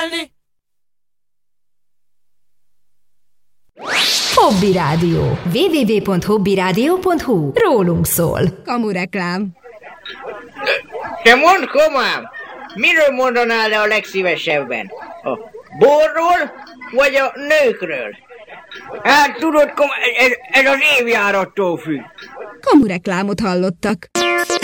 Hobby Rádió. www.hobbyradio.hu. Rólunk szól. Kamureklám. Te mondd, komám, miről mondanál le a legszívesebben? A borról, vagy a nőkről? Hát tudod, ez az évjárattól függ. Kamureklámot hallottak.